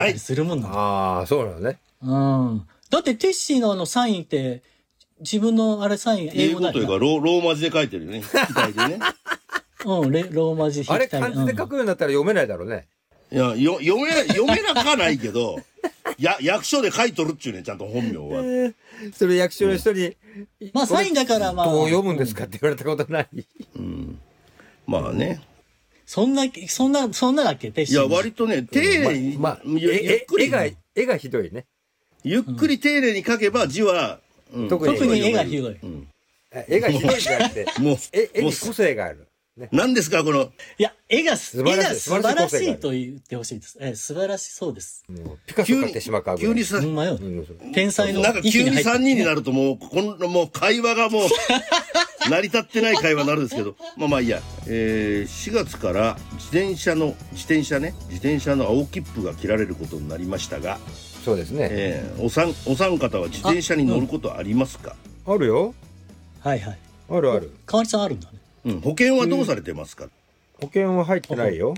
たりするもんなんだ。 ああ、そうなのね。 うん。だってテッシーのサインって、自分のサイン英語だよな。 英語というかローマ字で書いてるよね。筆記体でね。 うん、ローマ字筆あれ記体で。 漢字で書くようになったら読めないだろうね。 いや、読めなくはないけど、役所で書いとるっちゅうね、ちゃんと本名は。 それ役所の人に、 まあサインだからまあ。 どう読むんですかって言われたことない。 まあね。 そんなだっけテッシー。 いや、割とね、丁寧に、ゆっくり、 絵がひどいね。 ゆっくり丁寧に書けば字は、 特に絵がひどい。 絵がひどいじゃなくて、 もう、 絵に個性がある。 何ですか、この。 いや、絵が素晴らしいと言ってほしいです。素晴らしそうです。 ピカソ買ってしまうか急にさ、 天才のなんか急に3人になるともう会話がもう成り立ってない会話になるんですけど、まあいいや。4月から自転車の青切符が切られることになりましたが、 そうですね。 お三方は自転車に乗ることありますか？ あるよ。 はいはい。 あるある。 川内さんあるんだね。 保険はどうされてますか？ 保険は入ってないよ。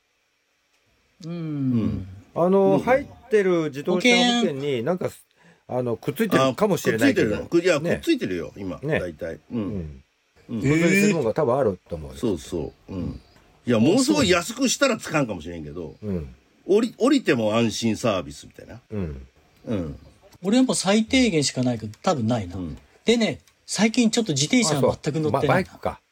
入ってる自動車保険になんかくっついてるかもしれないけど。 いや、くっついてるよ今大体。 付随するものが多分あると思うよ。 そうそう。いや、ものすごい安くしたらつかんかもしれんけど、降りても安心サービスみたいな。 俺はもう最低限しかないけど多分ないな。でね、最近ちょっと自転車は全く乗ってない。 バイクか。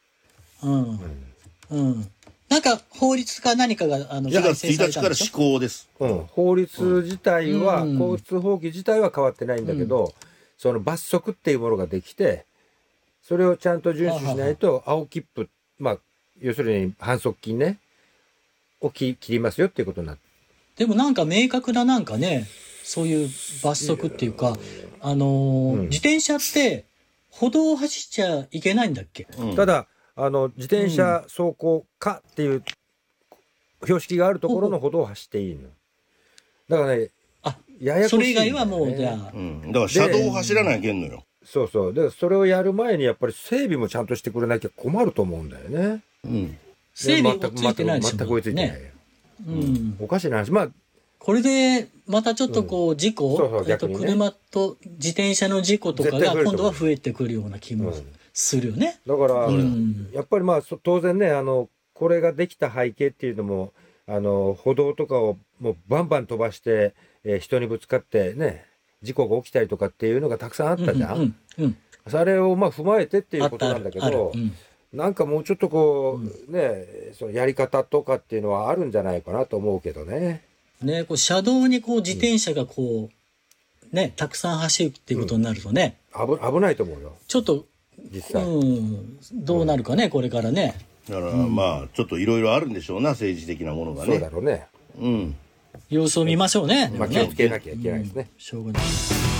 なんか法律か何かが 4月1日から施行です。 法律自体は、交通法規自体は変わってないんだけど、その罰則っていうものができて、それをちゃんと遵守しないと青切符、要するに反則金ねを切りますよっていうことになって。 でもなんか明確ななんかね、そういう罰則っていうか、自転車って歩道を走っちゃいけないんだっけ？ ただ自転車走行可っていう標識があるところの歩道を走っていいの。だからね、ややこしいんだよね。 それ以外はもうじゃあ、 だから車道を走らないけんのよ。 そうそう。でそれをやる前にやっぱり整備もちゃんとしてくれなきゃ困ると思うんだよね。 整備追いついてないでしょ。 全く追いついてないよ。おかしな話。 これでまたちょっと事故、車と自転車の事故とかが今度は増えてくるような気もするよね。 だから、やっぱり当然ね、これができた背景っていうのも歩道とかをもうバンバン飛ばして、人にぶつかってね事故が起きたりとかっていうのがたくさんあったじゃん。それを踏まえてっていうことなんだけど、なんかもうちょっとそのやり方とかっていうのはあるんじゃないかなと思うけどね。 車道に自転車がたくさん走るっていうことになるとね、 危ないと思うよ。 ちょっと実際、 どうなるかね、これからね。 だからちょっといろいろあるんでしょうな、政治的なものがね。 そうだろうね。 様子を見ましょうね。 気をつけなきゃいけないですね。 しょうがない。